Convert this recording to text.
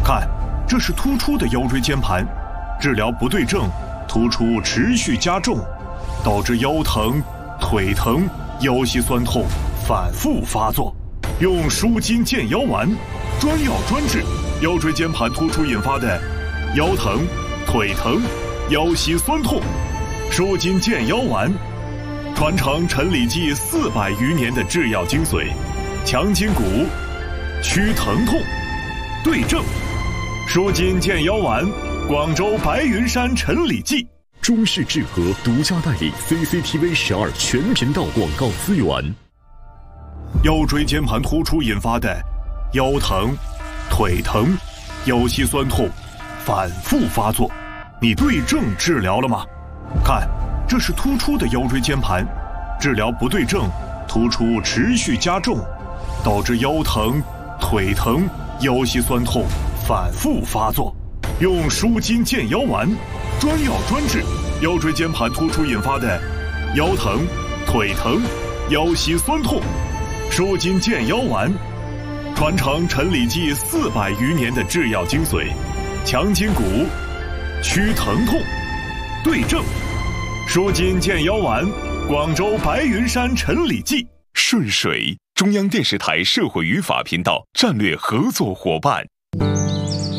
看，这是突出的腰椎间盘，治疗不对症，突出持续加重，导致腰疼、腿疼、腰膝酸痛反复发作。用舒筋健腰丸，专药专治腰椎间盘突出引发的腰疼、腿疼、腰膝酸痛。舒筋健腰丸，传承陈李济400余年的制药精髓，强筋骨，祛疼痛，对症。舒筋健腰丸，广州白云山陈李济。 中式制和独家代理 CCTV12全频道广告资源。 腰椎间盘突出引发的腰疼、腿疼、腰膝酸痛反复发作，你对症治疗了吗？看，这是突出的腰椎间盘，治疗不对症，突出持续加重，导致腰疼、腿疼、腰膝酸痛反复发作。用舒筋健腰丸，专药专治腰椎间盘突出引发的腰疼、腿疼、腰膝酸痛。舒筋健腰丸，传承陈李济400余年的制药精髓，强筋骨，祛疼痛，对症。舒筋健腰丸，广州白云山陈李济。 顺水，中央电视台社会与法频道战略合作伙伴。